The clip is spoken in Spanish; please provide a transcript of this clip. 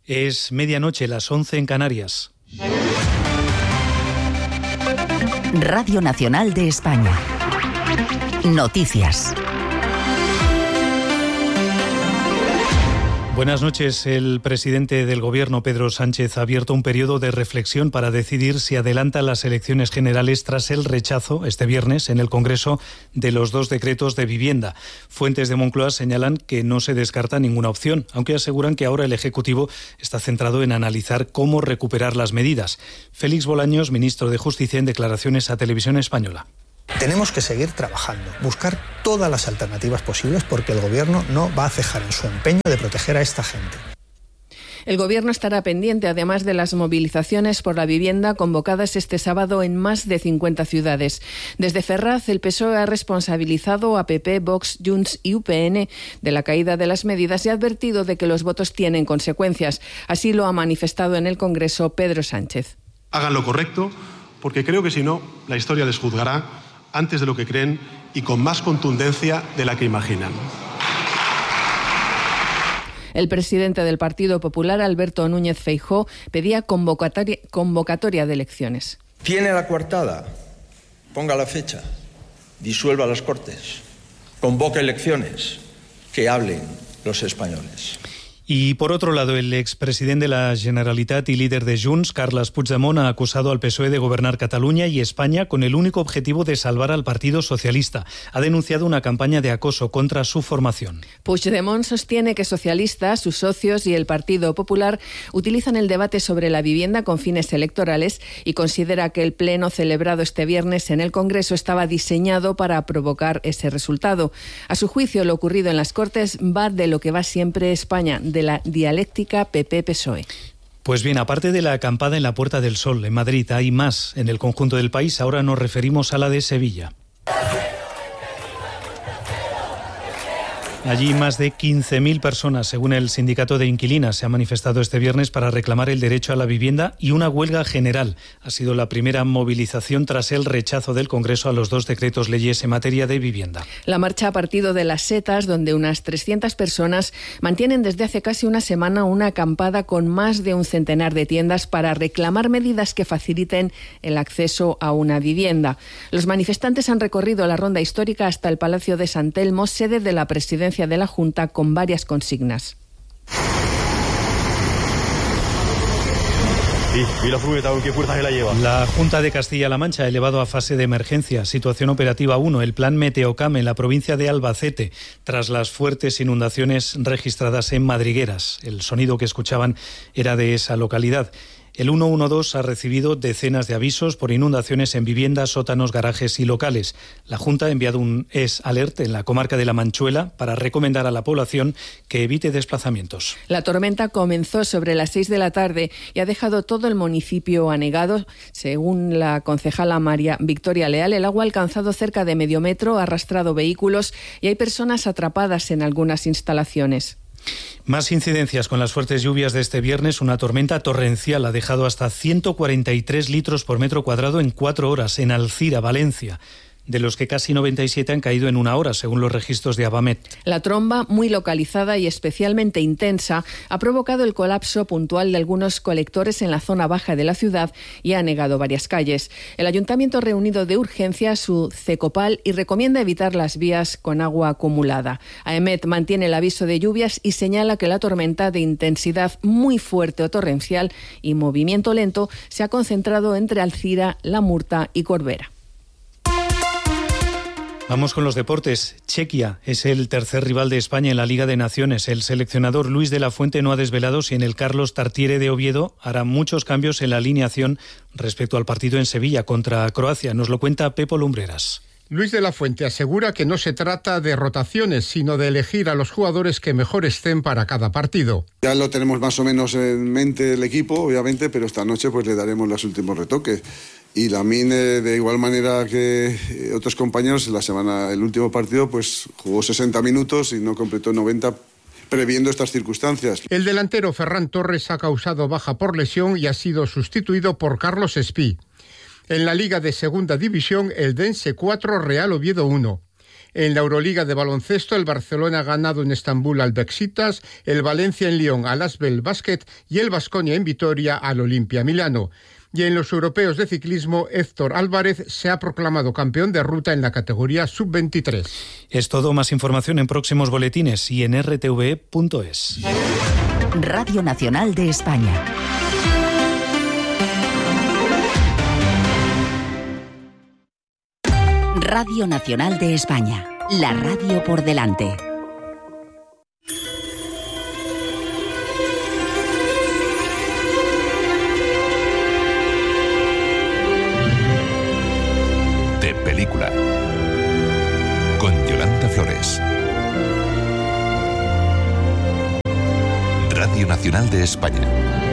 Es medianoche, las 11 en Canarias. Radio Nacional de España. Noticias. Buenas noches. El presidente del Gobierno, Pedro Sánchez, ha abierto un periodo de reflexión para decidir si adelanta las elecciones generales tras el rechazo este viernes en el Congreso de los 2 decretos de vivienda. Fuentes de Moncloa señalan que no se descarta ninguna opción, aunque aseguran que ahora el Ejecutivo está centrado en analizar cómo recuperar las medidas. Félix Bolaños, ministro de Justicia, en declaraciones a Televisión Española. Tenemos que seguir trabajando, buscar todas las alternativas posibles porque el Gobierno no va a cejar en su empeño de proteger a esta gente. El Gobierno estará pendiente, además de las movilizaciones por la vivienda convocadas este sábado en más de 50 ciudades. Desde Ferraz, el PSOE ha responsabilizado a PP, Vox, Junts y UPN de la caída de las medidas y ha advertido de que los votos tienen consecuencias. Así lo ha manifestado en el Congreso Pedro Sánchez. Hagan lo correcto, porque creo que si no, la historia les juzgará antes de lo que creen y con más contundencia de la que imaginan. El presidente del Partido Popular, Alberto Núñez Feijóo, pedía convocatoria de elecciones. Tiene la coartada, ponga la fecha, disuelva las Cortes, convoque elecciones, que hablen los españoles. Y por otro lado, el expresidente de la Generalitat y líder de Junts, Carles Puigdemont, ha acusado al PSOE de gobernar Cataluña y España con el único objetivo de salvar al Partido Socialista. Ha denunciado una campaña de acoso contra su formación. Puigdemont sostiene que socialistas, sus socios y el Partido Popular utilizan el debate sobre la vivienda con fines electorales y considera que el pleno celebrado este viernes en el Congreso estaba diseñado para provocar ese resultado. A su juicio, lo ocurrido en las Cortes va de lo que va siempre España, de la dialéctica PP-PSOE. Pues bien, aparte de la acampada en la Puerta del Sol, en Madrid, hay más en el conjunto del país. Ahora nos referimos a la de Sevilla. Allí más de 15.000 personas, según el sindicato de inquilinas, se han manifestado este viernes para reclamar el derecho a la vivienda y una huelga general. Ha sido la primera movilización tras el rechazo del Congreso a los 2 decretos leyes en materia de vivienda. La marcha ha partido de Las Setas, donde unas 300 personas mantienen desde hace casi una semana una acampada con más de un centenar de tiendas para reclamar medidas que faciliten el acceso a una vivienda. Los manifestantes han recorrido la ronda histórica hasta el Palacio de San Telmo, sede de la presidencia de la Junta, con varias consignas. La Junta de Castilla-La Mancha ha elevado a fase de emergencia, situación operativa 1, el plan Meteocam en la provincia de Albacete, tras las fuertes inundaciones registradas en Madrigueras. El sonido que escuchaban era de esa localidad. El 112 ha recibido decenas de avisos por inundaciones en viviendas, sótanos, garajes y locales. La Junta ha enviado un alert en la comarca de La Manchuela para recomendar a la población que evite desplazamientos. La tormenta comenzó sobre las 6 de la tarde y ha dejado todo el municipio anegado. Según la concejala María Victoria Leal, el agua ha alcanzado cerca de medio metro, ha arrastrado vehículos y hay personas atrapadas en algunas instalaciones. Más incidencias con las fuertes lluvias de este viernes. Una tormenta torrencial ha dejado hasta 143 litros por metro cuadrado en 4 horas en Alcira, Valencia, de los que casi 97 han caído en 1 hora, según los registros de Abamet. La tromba, muy localizada y especialmente intensa, ha provocado el colapso puntual de algunos colectores en la zona baja de la ciudad y ha anegado varias calles. El Ayuntamiento ha reunido de urgencia su CECOPAL y recomienda evitar las vías con agua acumulada. AEMET mantiene el aviso de lluvias y señala que la tormenta, de intensidad muy fuerte o torrencial y movimiento lento, se ha concentrado entre Alcira, La Murta y Corbera. Vamos con los deportes. Chequia es el tercer rival de España en la Liga de Naciones. El seleccionador Luis de la Fuente no ha desvelado si en el Carlos Tartiere de Oviedo hará muchos cambios en la alineación respecto al partido en Sevilla contra Croacia. Nos lo cuenta Pepo Lumbreras. Luis de la Fuente asegura que no se trata de rotaciones, sino de elegir a los jugadores que mejor estén para cada partido. Ya lo tenemos más o menos en mente el equipo, obviamente, pero esta noche pues le daremos los últimos retoques. Y Lamine, de igual manera que otros compañeros, el último partido pues jugó 60 minutos y no completó 90, previendo estas circunstancias. El delantero Ferran Torres ha causado baja por lesión y ha sido sustituido por Carlos Espí. En la Liga de Segunda División, el Dense 4, Real Oviedo 1. En la Euroliga de baloncesto, el Barcelona ha ganado en Estambul al Beşiktaş, el Valencia en Lyon al Asbel Basket y el Baskonia en Vitoria al Olimpia Milano. Y en los europeos de ciclismo, Héctor Álvarez se ha proclamado campeón de ruta en la categoría sub-23. Es todo, más información en próximos boletines y en rtve.es. Radio Nacional de España. Radio Nacional de España. La radio por delante. De película. Con Yolanda Flores. Radio Nacional de España.